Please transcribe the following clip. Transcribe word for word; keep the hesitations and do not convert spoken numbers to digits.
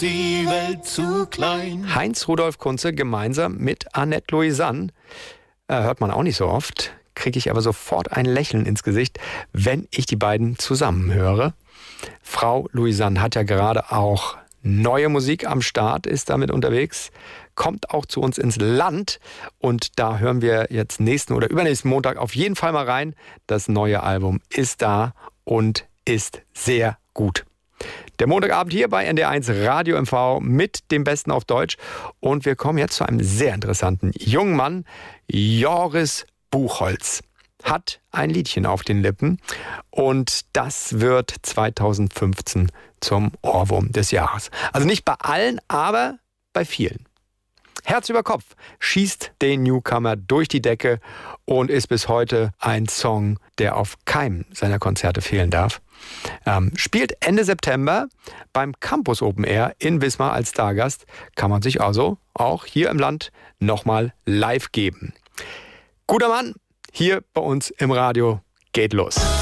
die Welt zu klein. Heinz-Rudolf Kunze gemeinsam mit Annette Louisanne. Äh, hört man auch nicht so oft. Kriege ich aber sofort ein Lächeln ins Gesicht, wenn ich die beiden zusammen höre. Frau Louisanne hat ja gerade auch neue Musik am Start, ist damit unterwegs, kommt auch zu uns ins Land und da hören wir jetzt nächsten oder übernächsten Montag auf jeden Fall mal rein. Das neue Album ist da und ist sehr gut. Der Montagabend hier bei N D R eins Radio M V mit dem Besten auf Deutsch und wir kommen jetzt zu einem sehr interessanten jungen Mann, Joris Buchholz. Hat ein Liedchen auf den Lippen und das wird zweitausendfünfzehn zum Ohrwurm des Jahres. Also nicht bei allen, aber bei vielen. Herz über Kopf schießt den Newcomer durch die Decke und ist bis heute ein Song, der auf keinem seiner Konzerte fehlen darf. Ähm, spielt Ende September beim Campus Open Air in Wismar als Stargast. Kann man sich also auch hier im Land nochmal live geben. Guter Mann. Hier bei uns im Radio geht los.